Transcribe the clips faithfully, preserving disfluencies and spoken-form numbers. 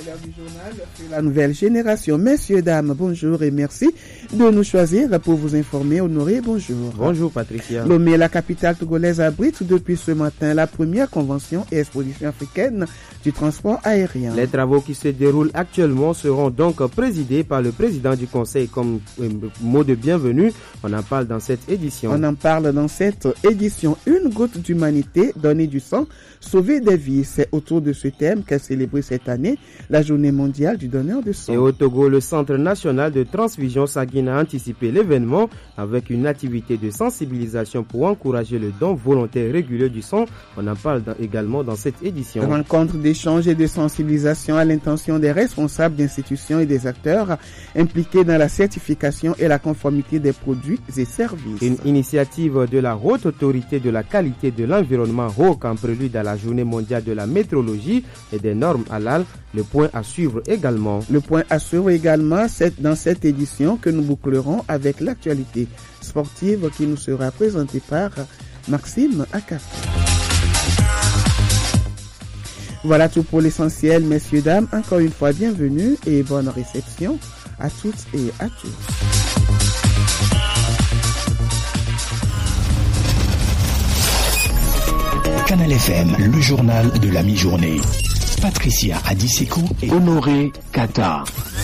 l'heure du journal, c'est la nouvelle génération. Messieurs, dames, bonjour et merci de nous choisir pour vous informer. Honoré, bonjour. Bonjour Patricia. Lomé, la capitale togolaise, abrite depuis ce matin la première convention et exposition africaine du transport aérien. Les travaux qui se déroulent actuellement seront donc présidés par le président du conseil comme euh, mot de bienvenue. On en parle dans cette édition. On en parle dans cette édition. Une goutte d'humanité, donner du sang, sauver des vies. C'est autour de ce thème qu'a célébré cette année la journée mondiale du donneur de sang. Et au Togo, le Centre national de transfusion sanguine a anticipé l'événement avec une activité de sensibilisation pour encourager le don volontaire régulier du sang. On en parle dans, également dans cette édition. Rencontre d'échange et de sensibilisation à l'intention des responsables d'institutions et des acteurs impliqués dans la certification et la conformité des produits et services. Une initiative de la Haute Autorité de la qualité de l'environnement R O C en prélude à la journée mondiale de la métrologie et des normes halal. Le point à suivre également. Le point à suivre également, c'est dans cette édition que nous bouclerons avec l'actualité sportive qui nous sera présentée par Maxime Akapi. Voilà tout pour l'essentiel, messieurs, dames. Encore une fois, bienvenue et bonne réception à toutes et à tous. Canal F M, le journal de la mi-journée. Patricia Adiseko et Honoré Kata.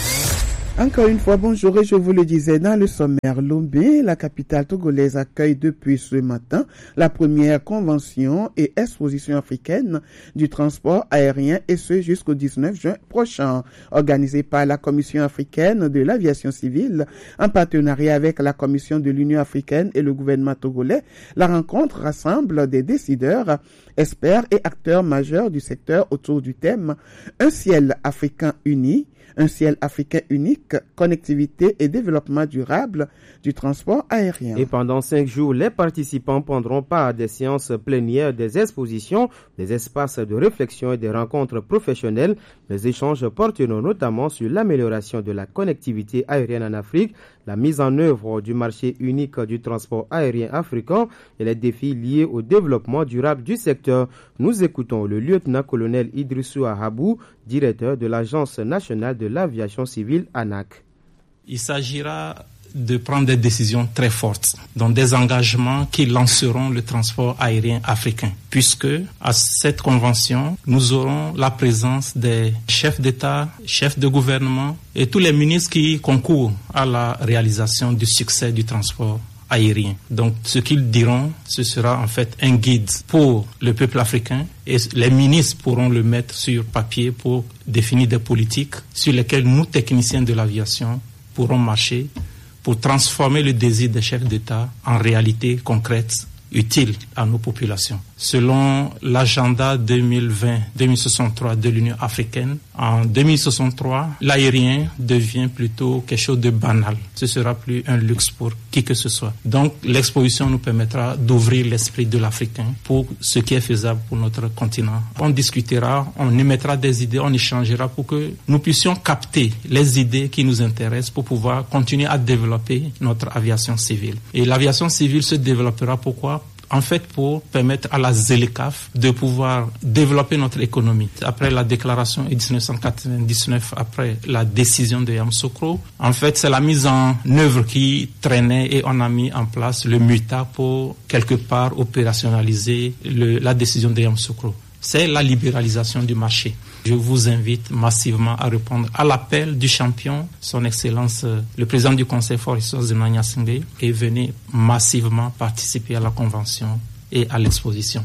Encore une fois, bonjour et je vous le disais dans le sommaire, Lomé, la capitale togolaise, accueille depuis ce matin la première convention et exposition africaine du transport aérien et ce jusqu'au dix-neuf juin prochain. Organisée par la Commission africaine de l'aviation civile en partenariat avec la Commission de l'Union africaine et le gouvernement togolais, la rencontre rassemble des décideurs, experts et acteurs majeurs du secteur autour du thème « Un ciel africain uni ». Un ciel africain unique, connectivité et développement durable du transport aérien. Et pendant cinq jours, les participants prendront part à des séances plénières, des expositions, des espaces de réflexion et des rencontres professionnelles. Les échanges porteront notamment sur l'amélioration de la connectivité aérienne en Afrique, la mise en œuvre du marché unique du transport aérien africain et les défis liés au développement durable du secteur. Nous écoutons le lieutenant-colonel Idrissou Ahabou, directeur de l'Agence nationale de l'aviation civile A N A C. Il s'agira de prendre des décisions très fortes, dans des engagements qui lanceront le transport aérien africain, puisque à cette convention, nous aurons la présence des chefs d'État, chefs de gouvernement et tous les ministres qui concourent à la réalisation du succès du transport aérien. Donc, ce qu'ils diront, ce sera en fait un guide pour le peuple africain et les ministres pourront le mettre sur papier pour définir des politiques sur lesquelles nous, techniciens de l'aviation, pourrons marcher pour transformer le désir des chefs d'État en réalité concrète, utile à nos populations. Selon l'agenda deux mille vingt deux mille soixante-trois de l'Union africaine, en deux mille soixante-trois, l'aérien devient plutôt quelque chose de banal. Ce sera plus un luxe pour qui que ce soit. Donc, l'exposition nous permettra d'ouvrir l'esprit de l'Africain pour ce qui est faisable pour notre continent. On discutera, on émettra des idées, on échangera pour que nous puissions capter les idées qui nous intéressent pour pouvoir continuer à développer notre aviation civile. Et l'aviation civile se développera pourquoi ? En fait, pour permettre à la ZLECAf de pouvoir développer notre économie. Après la déclaration dix-neuf cent quatre-vingt-dix-neuf, après la décision de Yamoussoukro, en fait, c'est la mise en œuvre qui traînait et on a mis en place le MUTA pour quelque part opérationnaliser le, la décision de Yamoussoukro. C'est la libéralisation du marché. Je vous invite massivement à répondre à l'appel du champion, son Excellence, le président du Conseil Forissos Zemnania Singbe, et venez massivement participer à la convention et à l'exposition.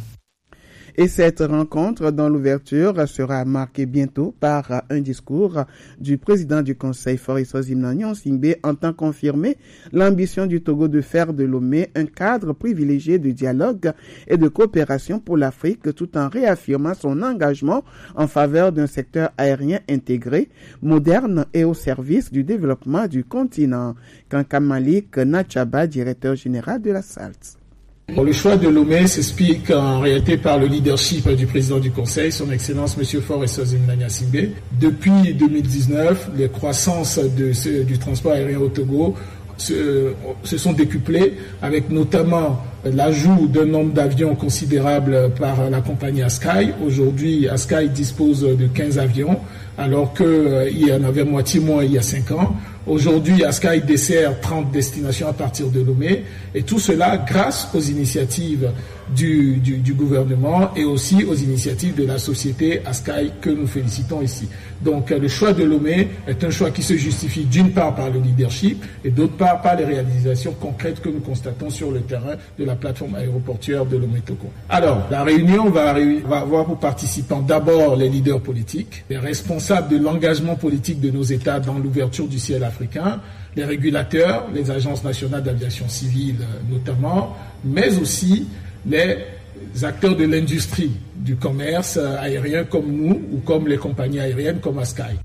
Et cette rencontre, dont l'ouverture sera marquée bientôt par un discours du président du Conseil Forissos Zemnania Singbe, entend confirmer l'ambition du Togo de faire de Lomé un cadre privilégié de dialogue et de coopération pour l'Afrique, tout en réaffirmant son engagement en faveur d'un secteur aérien intégré, moderne et au service du développement du continent. Kanka Malik Nachaba, directeur général de la S A L T. Bon, le choix de Lomé s'explique en réalité par le leadership du président du Conseil, son Excellence M. Forissos Zemnania Singbe. Depuis deux mille dix-neuf, les croissances de ce, du transport aérien au Togo se, se sont décuplés, avec notamment l'ajout d'un nombre d'avions considérable par la compagnie Askai. Aujourd'hui, Askai dispose de quinze avions, alors qu'il euh, y en avait moitié moins il y a cinq ans. Aujourd'hui, Askai dessert trente destinations à partir de Lomé, et tout cela grâce aux initiatives du, du, du gouvernement et aussi aux initiatives de la société Askai que nous félicitons ici. Donc le choix de Lomé est un choix qui se justifie d'une part par le leadership et d'autre part par les réalisations concrètes que nous constatons sur le terrain de la plateforme aéroportuaire de Lomé-Toko. Alors, la réunion va, va avoir pour participants d'abord les leaders politiques, les responsables de l'engagement politique de nos États dans l'ouverture du ciel africain, les régulateurs, les agences nationales d'aviation civile notamment, mais aussi les acteurs de l'industrie, du commerce aérien comme nous ou comme les compagnies aériennes comme Askai.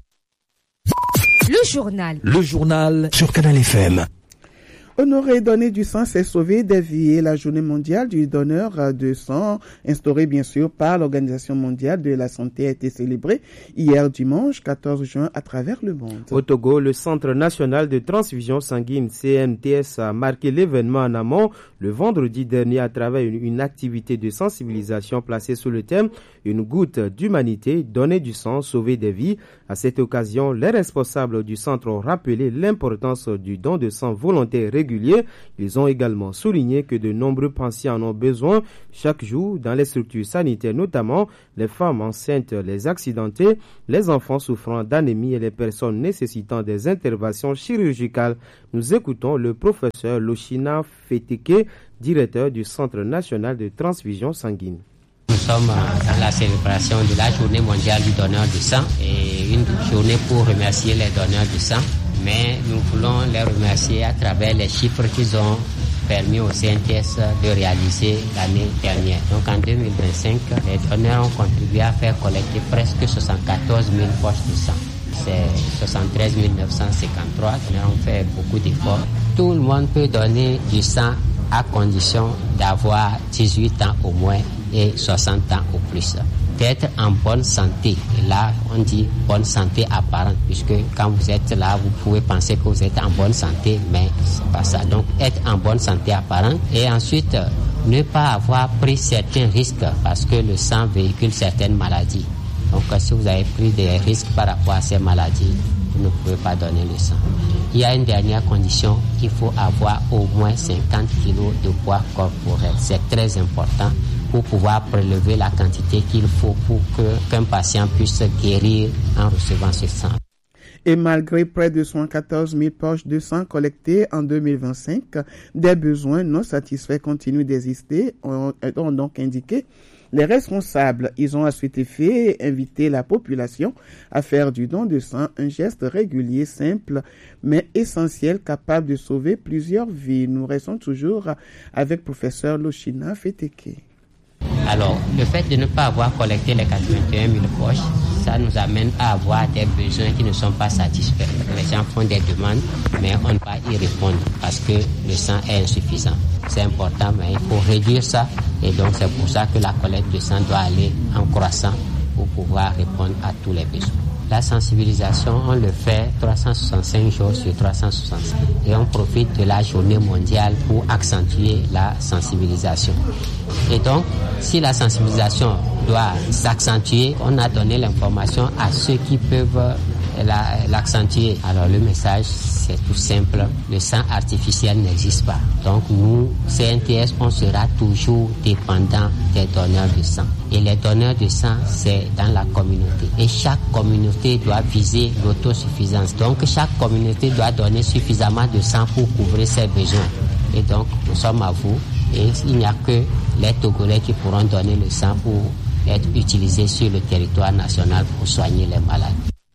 Le journal. Le journal sur Canal F M. Honorer et donner du sang, c'est sauver des vies. Et la journée mondiale du donneur de sang, instaurée bien sûr par l'Organisation mondiale de la santé, a été célébrée hier dimanche quatorze juin à travers le monde. Au Togo, le Centre national de transfusion sanguine C N T S a marqué l'événement en amont le vendredi dernier à travers une, une activité de sensibilisation placée sous le thème « Une goutte d'humanité, donner du sang, sauver des vies ». À cette occasion, les responsables du centre ont rappelé l'importance du don de sang volontaire régulier. Ils ont également souligné que de nombreux patients en ont besoin chaque jour dans les structures sanitaires, notamment les femmes enceintes, les accidentés, les enfants souffrant d'anémie et les personnes nécessitant des interventions chirurgicales. Nous écoutons le professeur Loshina Feteke, directeur du Centre national de transfusion sanguine. Nous sommes dans la célébration de la journée mondiale du donneur de sang et une journée pour remercier les donneurs de sang. Mais nous voulons les remercier à travers les chiffres qu'ils ont permis au C N T S de réaliser l'année dernière. Donc en deux mille vingt-cinq, les donneurs ont contribué à faire collecter presque soixante-quatorze mille poches de sang. C'est soixante-treize mille neuf cent cinquante-trois. Nous avons fait beaucoup d'efforts. Tout le monde peut donner du sang à condition d'avoir dix-huit ans au moins et soixante ans au plus. D'être en bonne santé. Et là, on dit bonne santé apparente, puisque quand vous êtes là, vous pouvez penser que vous êtes en bonne santé, mais c'est pas ça. Donc, être en bonne santé apparente. Et ensuite, ne pas avoir pris certains risques, parce que le sang véhicule certaines maladies. Donc, si vous avez pris des risques par rapport à ces maladies, vous ne pouvez pas donner le sang. Il y a une dernière condition, il faut avoir au moins cinquante kilos de poids corporel. C'est très important pour pouvoir prélever la quantité qu'il faut pour que, qu'un patient puisse guérir en recevant ce sang. Et malgré près de soixante-quatorze mille poches de sang collectées en deux mille vingt-cinq, des besoins non satisfaits continuent d'exister, ont, ont donc indiqué les responsables. Ils ont à cet effet invité la population à faire du don de sang un geste régulier, simple, mais essentiel, capable de sauver plusieurs vies. Nous restons toujours avec professeur Loshina Feteke. Alors, le fait de ne pas avoir collecté les quatre-vingt-et-un mille poches, ça nous amène à avoir des besoins qui ne sont pas satisfaits. Les gens font des demandes, mais on ne va pas y répondre parce que le sang est insuffisant. C'est important, mais il faut réduire ça. Et donc, c'est pour ça que la collecte de sang doit aller en croissant pour pouvoir répondre à tous les besoins. La sensibilisation, on le fait trois cent soixante-cinq jours sur trois cent soixante-cinq. Et on profite de la journée mondiale pour accentuer la sensibilisation. Et donc, si la sensibilisation doit s'accentuer, on a donné l'information à ceux qui peuvent la, l'accentuer. Alors le message, c'est tout simple. Le sang artificiel n'existe pas. Donc nous, C N T S, on sera toujours dépendant des donneurs de sang. Et les donneurs de sang, c'est dans la communauté. Et chaque communauté doit viser l'autosuffisance. Donc chaque communauté doit donner suffisamment de sang pour couvrir ses besoins. Et donc, nous sommes à vous. Et il n'y a que les Togolais qui pourront donner le sang pour être utilisés sur le territoire national pour soigner les malades.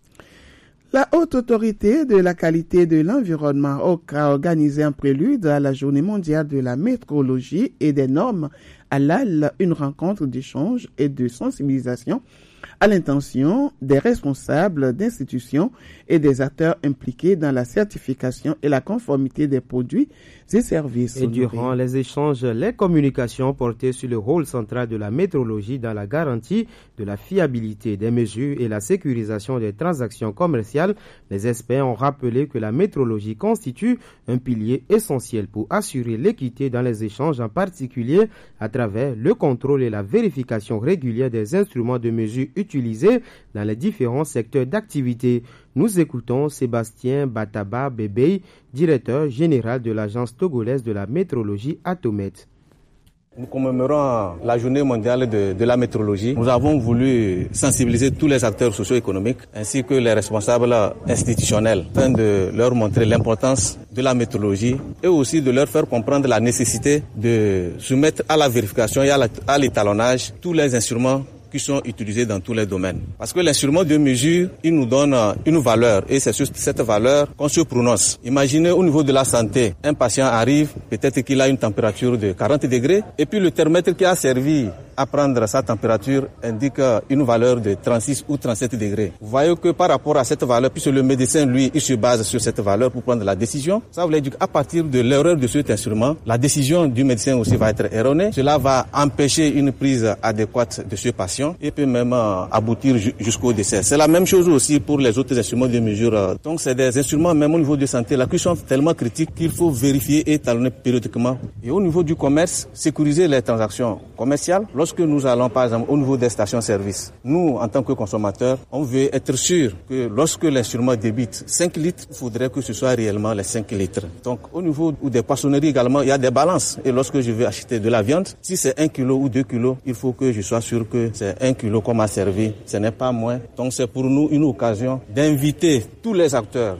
La Haute Autorité de la qualité de l'environnement a organisé un prélude à la Journée mondiale de la météorologie et des normes Halal, une rencontre d'échange et de sensibilisation à l'intention des responsables d'institutions et des acteurs impliqués dans la certification et la conformité des produits et services. Et durant les échanges, les communications portaient sur le rôle central de la métrologie dans la garantie de la fiabilité des mesures et la sécurisation des transactions commerciales. Les experts ont rappelé que la métrologie constitue un pilier essentiel pour assurer l'équité dans les échanges, en particulier à travers le contrôle et la vérification régulière des instruments de mesure utilisés dans les différents secteurs d'activité. Nous écoutons Sébastien Bataba Bébé, directeur général de l'agence togolaise de la métrologie Atomet. Nous commémorons la journée mondiale de, de la métrologie. Nous avons voulu sensibiliser tous les acteurs socio-économiques ainsi que les responsables institutionnels afin de leur montrer l'importance de la métrologie et aussi de leur faire comprendre la nécessité de soumettre à la vérification et à l'étalonnage tous les instruments qui sont utilisés dans tous les domaines. Parce que l'instrument de mesure, il nous donne une valeur et c'est sur cette valeur qu'on se prononce. Imaginez au niveau de la santé, un patient arrive, peut-être qu'il a une température de quarante degrés et puis le thermomètre qui a servi à prendre sa température indique une valeur de trente-six ou trente-sept degrés. Vous voyez que par rapport à cette valeur, puisque le médecin, lui, il se base sur cette valeur pour prendre la décision, ça veut dire qu'à partir de l'erreur de cet instrument, la décision du médecin aussi va être erronée. Cela va empêcher une prise adéquate de ce patient et peut même aboutir jusqu'au décès. C'est la même chose aussi pour les autres instruments de mesure. Donc c'est des instruments, même au niveau de santé, là, qui sont tellement critiques qu'il faut vérifier et étalonner périodiquement. Et au niveau du commerce, sécuriser les transactions commerciales. Lorsque nous allons, par exemple, au niveau des stations-service, nous, en tant que consommateurs, on veut être sûr que lorsque l'instrument débite cinq litres, il faudrait que ce soit réellement les cinq litres. Donc, au niveau des poissonneries également, il y a des balances. Et lorsque je veux acheter de la viande, si c'est un kilo ou deux kilos, il faut que je sois sûr que c'est un kilo qu'on m'a servi. Ce n'est pas moins. Donc, c'est pour nous une occasion d'inviter tous les acteurs.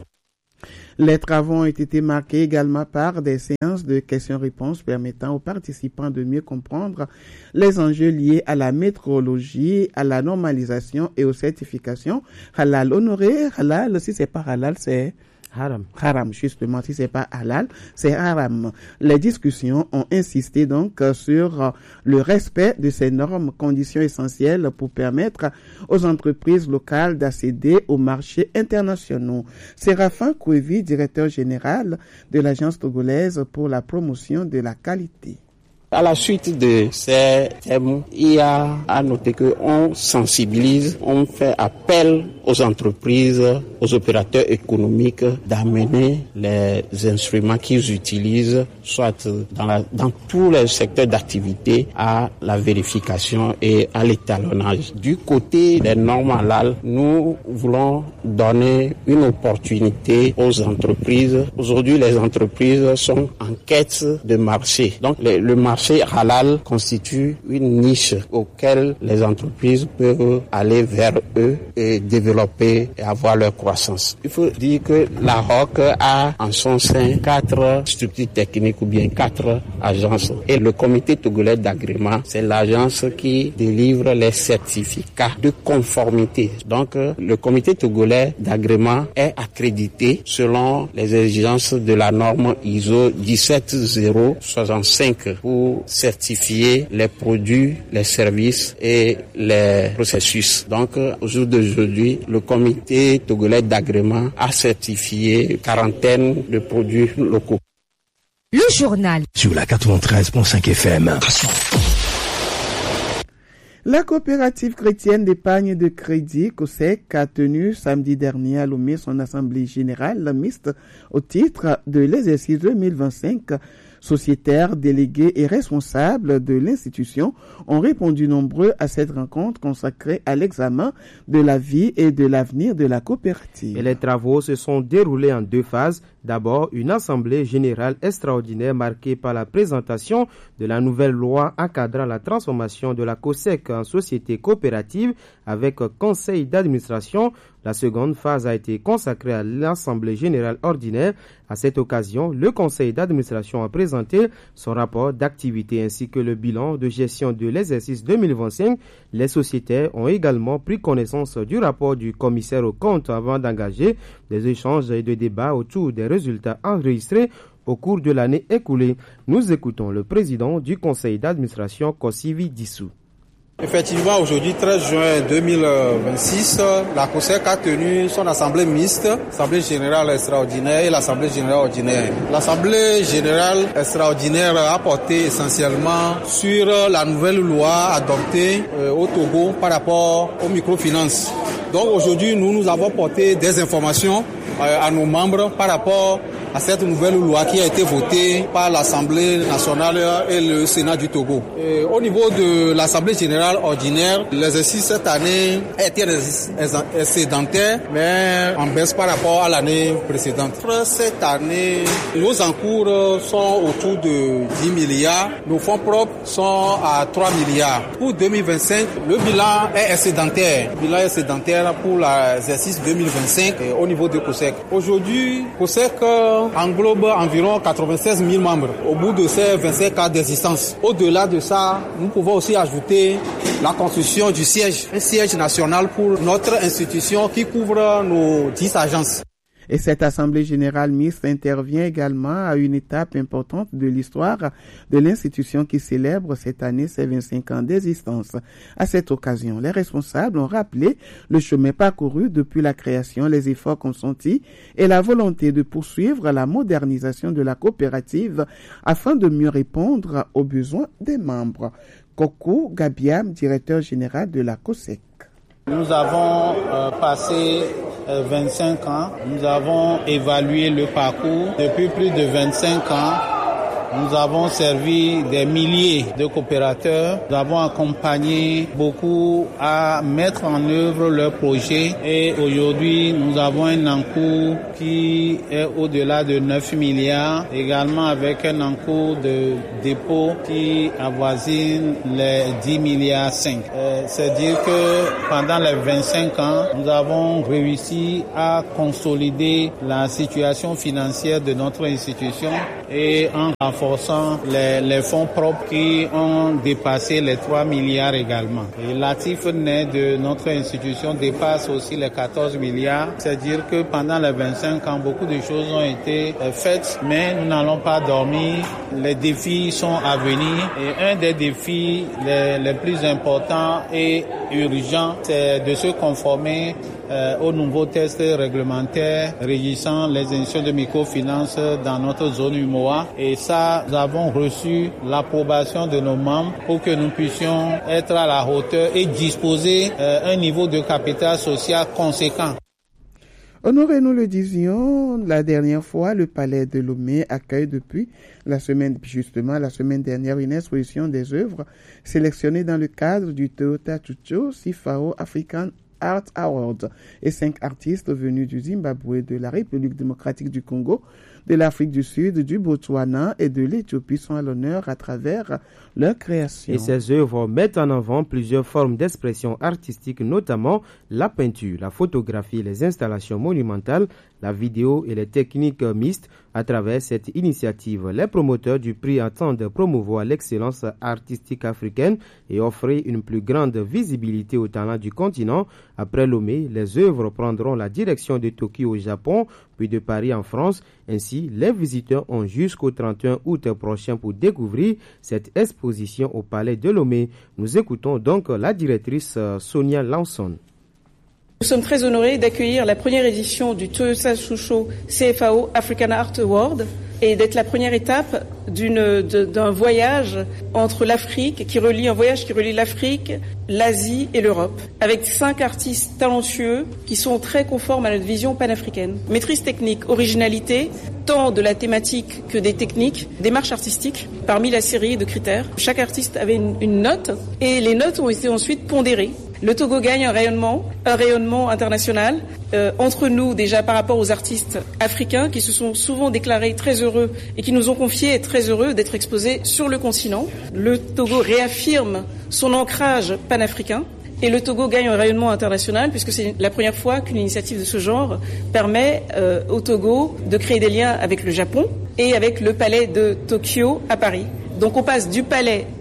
Les travaux ont été marqués également par des séances de questions-réponses permettant aux participants de mieux comprendre les enjeux liés à la métrologie, à la normalisation et aux certifications. Halal honoré, halal, si c'est pas halal, c'est haram. Haram, justement, si c'est pas halal, c'est haram. Les discussions ont insisté donc sur le respect de ces normes, conditions essentielles pour permettre aux entreprises locales d'accéder aux marchés internationaux. Séraphin Kouevi, directeur général de l'agence togolaise pour la promotion de la qualité. À la suite de ces thèmes, il y a à noter qu'on sensibilise, on fait appel aux entreprises, aux opérateurs économiques d'amener les instruments qu'ils utilisent, soit dans, la, dans tous les secteurs d'activité, à la vérification et à l'étalonnage. Du côté des normes halal, nous voulons donner une opportunité aux entreprises. Aujourd'hui, les entreprises sont en quête de marché. Donc, le, le marché Le marché halal constitue une niche auquel les entreprises peuvent aller vers eux et développer et avoir leur croissance. Il faut dire que la R O C a en son sein quatre structures techniques ou bien quatre agences. Et le comité togolais d'agrément, c'est l'agence qui délivre les certificats de conformité. Donc, le comité togolais d'agrément est accrédité selon les exigences de la norme I S O dix-sept zéro soixante-cinq pour certifier les produits, les services et les processus. Donc, au jour d'aujourd'hui, le comité togolais d'agrément a certifié quarantaine de produits locaux. Le journal. Sur la quatre-vingt-treize virgule cinq F M. La coopérative chrétienne d'épargne de crédit, COSEC, a tenu samedi dernier à Lomé son assemblée générale mixte au titre de l'exercice deux mille vingt-cinq. Sociétaires, délégués et responsables de l'institution ont répondu nombreux à cette rencontre consacrée à l'examen de la vie et de l'avenir de la coopérative. Et les travaux se sont déroulés en deux phases. D'abord, une assemblée générale extraordinaire marquée par la présentation de la nouvelle loi encadrant la transformation de la COSEC en société coopérative avec conseil d'administration. La seconde phase a été consacrée à l'Assemblée générale ordinaire. À cette occasion, le conseil d'administration a présenté son rapport d'activité ainsi que le bilan de gestion de l'exercice deux mille vingt-cinq. Les sociétaires ont également pris connaissance du rapport du commissaire aux comptes avant d'engager des échanges et des débats autour des résultats enregistrés au cours de l'année écoulée. Nous écoutons le président du conseil d'administration, Kosivi Dissou. Effectivement, aujourd'hui, treize juin deux mille vingt-six, la COSEC a tenu son assemblée mixte, l'assemblée générale extraordinaire et l'assemblée générale ordinaire. L'assemblée générale extraordinaire a porté essentiellement sur la nouvelle loi adoptée euh, au Togo par rapport aux microfinances. Donc aujourd'hui, nous, nous avons porté des informations euh, à nos membres par rapport à cette nouvelle loi qui a été votée par l'Assemblée nationale et le Sénat du Togo. Et au niveau de l'Assemblée générale ordinaire, l'exercice cette année a été excédentaire, mais en baisse par rapport à l'année précédente. Cette année, nos encours sont autour de dix milliards, nos fonds propres sont à trois milliards. Pour deux mille vingt-cinq, le bilan est excédentaire. Le bilan est excédentaire pour l'exercice deux mille vingt-cinq au niveau de COSEC. Aujourd'hui, COSEC englobe environ quatre-vingt-seize mille membres au bout de ces vingt-cinq ans d'existence. Au-delà de ça, nous pouvons aussi ajouter la construction du siège, un siège national pour notre institution qui couvre nos dix agences. Et cette Assemblée générale mixte intervient également à une étape importante de l'histoire de l'institution qui célèbre cette année ses vingt-cinq ans d'existence. À cette occasion, les responsables ont rappelé le chemin parcouru depuis la création, les efforts consentis et la volonté de poursuivre la modernisation de la coopérative afin de mieux répondre aux besoins des membres. Kokou Gabiam, directeur général de la COSEC. Nous avons euh, passé euh, vingt-cinq ans, nous avons évalué le parcours. Depuis plus de vingt-cinq ans, nous avons servi des milliers de coopérateurs. Nous avons accompagné beaucoup à mettre en œuvre leurs projets. Et aujourd'hui, nous avons un encours qui est au-delà de neuf milliards. Également avec un encours de dépôt qui avoisine les dix milliards cinq. Euh, c'est-à-dire que pendant les vingt-cinq ans, nous avons réussi à consolider la situation financière de notre institution et en renforçant les, les fonds propres qui ont dépassé les trois milliards également. Et l'actif net de notre institution dépasse aussi les quatorze milliards. C'est-à-dire que pendant les vingt-cinq ans, beaucoup de choses ont été faites, mais nous n'allons pas dormir. Les défis sont à venir et un des défis les, les plus importants et urgents, c'est de se conformer euh, aux nouveaux tests réglementaires régissant les institutions de microfinance dans notre zone U M O A. Et ça, nous avons reçu l'approbation de nos membres pour que nous puissions être à la hauteur et disposer euh, un niveau de capital social conséquent. Honoré, nous le disions, la dernière fois, le Palais de Lomé accueille depuis la semaine, justement, la semaine dernière, une exposition des œuvres sélectionnées dans le cadre du Toyota Chucho Sifao African Art Award et cinq artistes venus du Zimbabwe, de la République démocratique du Congo, de l'Afrique du Sud, du Botswana et de l'Éthiopie sont à l'honneur à travers leur création. Et ces œuvres mettent en avant plusieurs formes d'expression artistique, notamment la peinture, la photographie, les installations monumentales, la vidéo et les techniques mixtes. À travers cette initiative, les promoteurs du prix attendent promouvoir l'excellence artistique africaine et offrir une plus grande visibilité aux talents du continent. Après Lomé, les œuvres prendront la direction de Tokyo au Japon, puis de Paris en France. Ainsi, les visiteurs ont jusqu'au trente et un août prochain pour découvrir cette exposition au Palais de Lomé. Nous écoutons donc la directrice Sonia Lanson. Nous sommes très honorés d'accueillir la première édition du Toyota Chucho C F A O African Art Award et d'être la première étape d'une, de, d'un voyage entre l'Afrique, qui relie un voyage qui relie l'Afrique, l'Asie et l'Europe, avec cinq artistes talentueux qui sont très conformes à notre vision panafricaine. Maîtrise technique, originalité, tant de la thématique que des techniques, démarche artistique, parmi la série de critères. Chaque artiste avait une, une note et les notes ont été ensuite pondérées. Le Togo gagne un rayonnement, un rayonnement international euh, entre nous déjà par rapport aux artistes africains qui se sont souvent déclarés très heureux et qui nous ont confié être très heureux d'être exposés sur le continent. Le Togo réaffirme son ancrage panafricain et le Togo gagne un rayonnement international puisque c'est la première fois qu'une initiative de ce genre permet euh, au Togo de créer des liens avec le Japon et avec le palais de Tokyo à Paris. Donc on passe du palais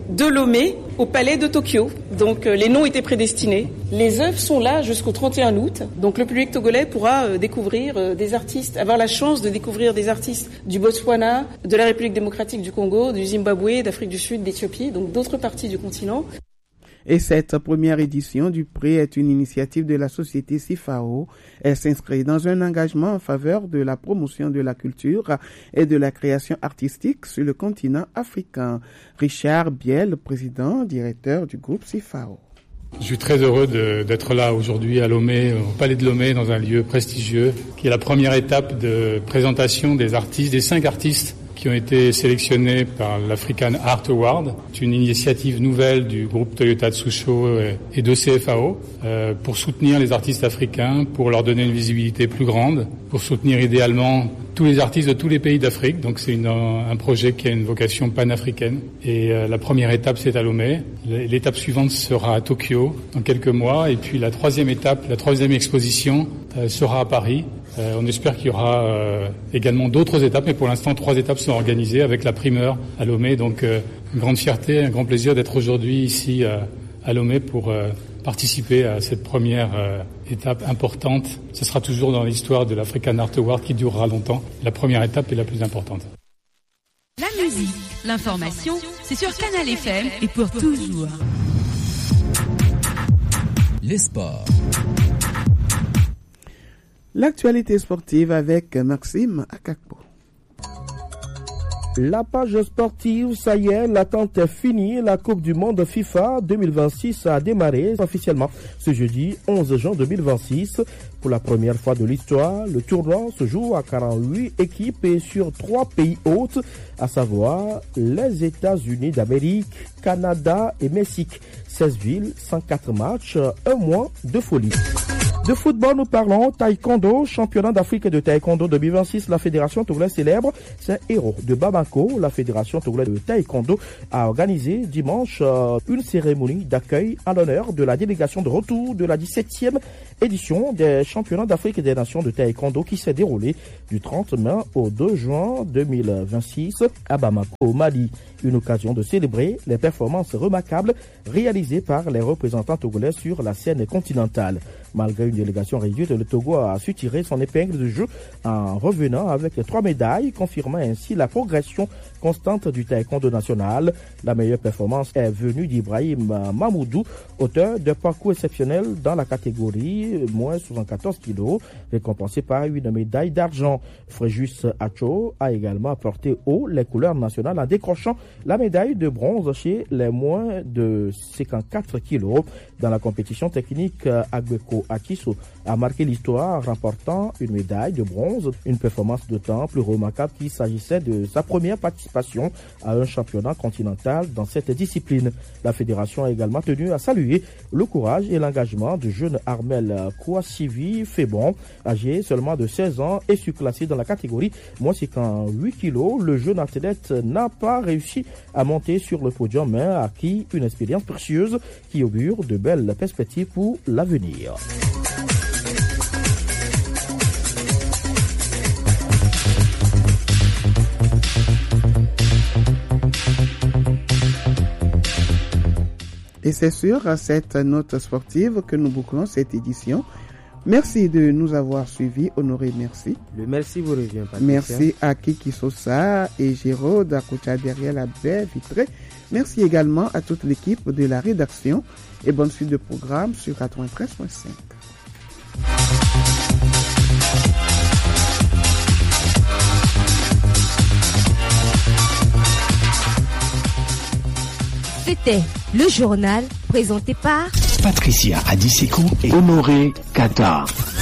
de Lomé au palais de Tokyo. Donc euh, les noms étaient prédestinés. Les œuvres sont là jusqu'au trente et un août. Donc le public togolais pourra euh, découvrir euh, des artistes, avoir la chance de découvrir des artistes du Botswana, de la République démocratique du Congo, du Zimbabwe, d'Afrique du Sud, d'Éthiopie, donc d'autres parties du continent. Et cette première édition du prix est une initiative de la société CIFAO. Elle s'inscrit dans un engagement en faveur de la promotion de la culture et de la création artistique sur le continent africain. Richard Biel, président, directeur du groupe CIFAO. Je suis très heureux de, d'être là aujourd'hui à Lomé, au Palais de Lomé, dans un lieu prestigieux, qui est la première étape de présentation des artistes, des cinq artistes qui ont été sélectionnés par l'African Art Award. C'est une initiative nouvelle du groupe Toyota Tsusho et de C F A O euh, pour soutenir les artistes africains, pour leur donner une visibilité plus grande, pour soutenir idéalement tous les artistes de tous les pays d'Afrique. Donc c'est une, un projet qui a une vocation panafricaine. Et euh, la première étape, c'est à Lomé. L'étape suivante sera à Tokyo dans quelques mois. Et puis la troisième étape, la troisième exposition euh, sera à Paris. Euh, on espère qu'il y aura euh, également d'autres étapes, mais pour l'instant, trois étapes sont organisées avec la primeur à Lomé. Donc, euh, une grande fierté, un grand plaisir d'être aujourd'hui ici euh, à Lomé pour euh, participer à cette première euh, étape importante. Ce sera toujours dans l'histoire de l'African Art Award qui durera longtemps. La première étape est la plus importante. La musique, l'information, c'est sur Canal F M et pour toujours. Les sports. L'actualité sportive avec Maxime Akakpo. La page sportive, ça y est, l'attente est finie. La Coupe du Monde FIFA deux mille vingt-six a démarré officiellement ce jeudi onze juin deux mille vingt-six. Pour la première fois de l'histoire, le tournoi se joue à quarante-huit équipes et sur trois pays hôtes, à savoir les États-Unis d'Amérique, Canada et Mexique. seize villes, cent quatre matchs, un mois de folie. De football, nous parlons taekwondo, championnat d'Afrique de taekwondo deux mille vingt-six. La fédération togolaise célèbre ses héros de Bamako. La fédération togolaise de taekwondo a organisé dimanche euh, une cérémonie d'accueil à l'honneur de la délégation de retour de la dix-septième édition des championnats d'Afrique des nations de taekwondo qui s'est déroulée du trente mai au deux juin deux mille vingt-six à Bamako, au Mali. Une occasion de célébrer les performances remarquables réalisées par les représentants togolais sur la scène continentale. Malgré une délégation réduite, le Togo a su tirer son épingle du jeu en revenant avec trois médailles, confirmant ainsi la progression constante du taekwondo national. La meilleure performance est venue d'Ibrahim Mamoudou, auteur d'un parcours exceptionnel dans la catégorie moins soixante-quatorze kilos, récompensé par une médaille d'argent. Fréjus Acho a également apporté haut les couleurs nationales en décrochant la médaille de bronze chez les moins de cinquante-quatre kilos. Dans la compétition technique, Agbeko Akiso a marqué l'histoire en remportant une médaille de bronze, une performance de temps plus remarquable qu'il s'agissait de sa première participation à un championnat continental dans cette discipline. La fédération a également tenu à saluer le courage et l'engagement du jeune Armel Kouassivi Fébon, âgé seulement de seize ans et surclassé dans la catégorie moins cinquante-huit kilos. Le jeune athlète n'a pas réussi à monter sur le podium, mais a acquis une expérience précieuse qui augure de belles perspectives pour l'avenir. Et c'est sur cette note sportive que nous bouclons cette édition. Merci de nous avoir suivis. Honoré, merci. Le merci vous revient, Patricia. Merci à Kiki Sosa et Géraud Akoucha derrière la baie vitrée. Merci également à toute l'équipe de la rédaction et bonne suite de programme sur quatre-vingt-treize virgule cinq. C'était le journal présenté par Patricia Adiseko et Honoré Kata.